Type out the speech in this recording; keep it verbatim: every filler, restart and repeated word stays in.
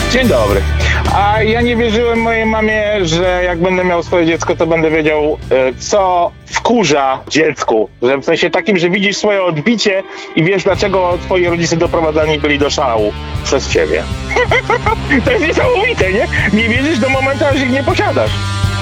Dzień dobry. A ja nie wierzyłem mojej mamie, że jak będę miał swoje dziecko, to będę wiedział, e, co wkurza dziecku. Że w sensie takim, że widzisz swoje odbicie i wiesz, dlaczego twoi rodzice doprowadzani byli do szału przez ciebie. To jest niesamowite, nie? Nie wierzysz do momentu, aż ich nie posiadasz.